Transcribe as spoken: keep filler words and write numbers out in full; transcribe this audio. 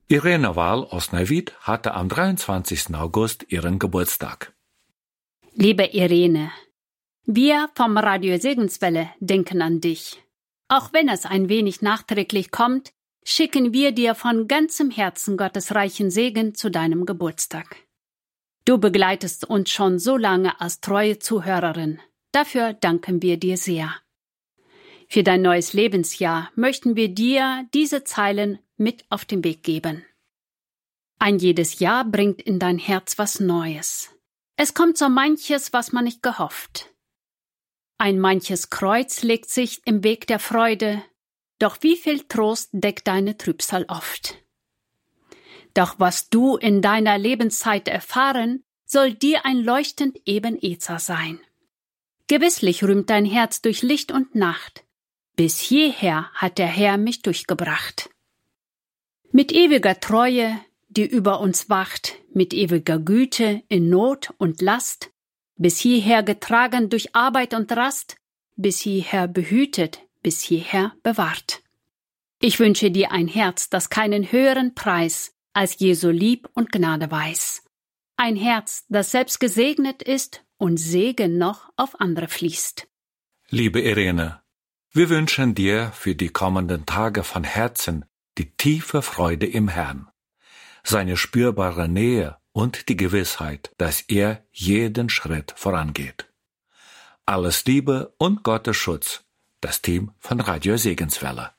Irene Wahl aus Neuwied hatte am dreiundzwanzigsten August ihren Geburtstag. Liebe Irene, wir vom Radio Segenswelle denken an dich. Auch wenn es ein wenig nachträglich kommt, schicken wir dir von ganzem Herzen Gottes reichen Segen zu deinem Geburtstag. Du begleitest uns schon so lange als treue Zuhörerin. Dafür danken wir dir sehr. Für dein neues Lebensjahr möchten wir dir diese Zeilen mit auf den Weg geben. Ein jedes Jahr bringt in dein Herz was Neues. Es kommt so manches, was man nicht gehofft. Ein manches Kreuz legt sich im Weg der Freude, doch wie viel Trost deckt deine Trübsal oft. Doch was du in deiner Lebenszeit erfahren, soll dir ein leuchtend Ebenezer sein. Gewisslich rühmt dein Herz durch Licht und Nacht. Bis hierher hat der Herr mich durchgebracht. Mit ewiger Treue, die über uns wacht, mit ewiger Güte in Not und Last, bis hierher getragen durch Arbeit und Rast, bis hierher behütet, bis hierher bewahrt. Ich wünsche dir ein Herz, das keinen höheren Preis als Jesu Lieb und Gnade weiß. Ein Herz, das selbst gesegnet ist und Segen noch auf andere fließt. Liebe Irene, wir wünschen dir für die kommenden Tage von Herzen die tiefe Freude im Herrn, seine spürbare Nähe und die Gewissheit, dass er jeden Schritt vorangeht. Alles Liebe und Gottes Schutz, das Team von Radio Segenswelle.